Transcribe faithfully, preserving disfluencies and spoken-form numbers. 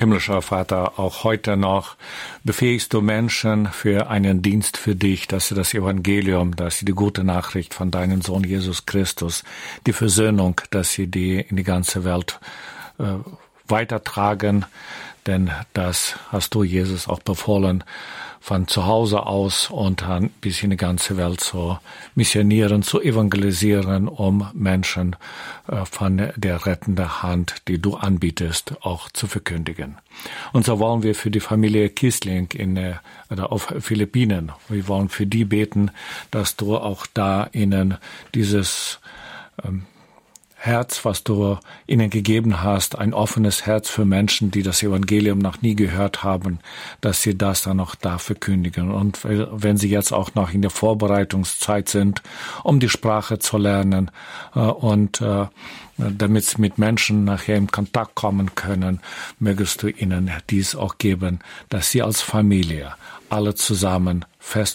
Himmlischer Vater, auch heute noch befähigst du Menschen für einen Dienst für dich, dass sie das Evangelium, dass sie die gute Nachricht von deinem Sohn Jesus Christus, die Versöhnung, dass sie die in die ganze Welt äh, weitertragen, denn das hast du, Jesus, auch befohlen, von zu Hause aus und dann bis in die ganze Welt zu missionieren, zu evangelisieren, um Menschen äh, von der rettenden Hand, die du anbietest, auch zu verkündigen. Und so wollen wir für die Familie Kissling in äh, oder auf Philippinen, wir wollen für die beten, dass du auch da ihnen dieses ähm, Herz, was du ihnen gegeben hast, ein offenes Herz für Menschen, die das Evangelium noch nie gehört haben, dass sie das dann auch da verkündigen. Und wenn sie jetzt auch noch in der Vorbereitungszeit sind, um die Sprache zu lernen äh, und äh, damit sie mit Menschen nachher in Kontakt kommen können, mögest du ihnen dies auch geben, dass sie als Familie alle zusammen fest